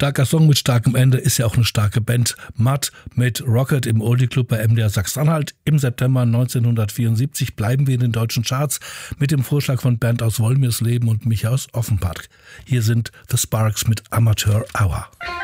Starker Song mit starkem Ende, ist ja auch eine starke Band. Mud mit Rocket im Oldie Club bei MDR Sachsen-Anhalt. Im September 1974 bleiben wir in den deutschen Charts mit dem Vorschlag von Bernd aus Wolmirsleben und Micha aus Offenbach. Hier sind The Sparks mit Amateur Hour.